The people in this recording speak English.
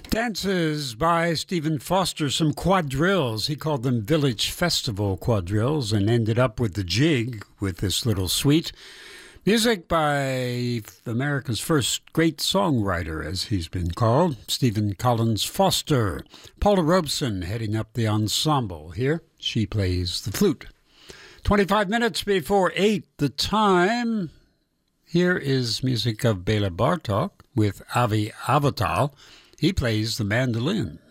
Dances by Stephen Foster, some quadrilles. He called them Village Festival quadrilles and ended up with the jig with this little suite. Music by America's first great songwriter, as he's been called, Stephen Collins Foster. Paula Robeson heading up the ensemble here. She plays the flute. 25 minutes before 8 the time. Here is music of Bela Bartok with Avi Avital. He plays the mandolin.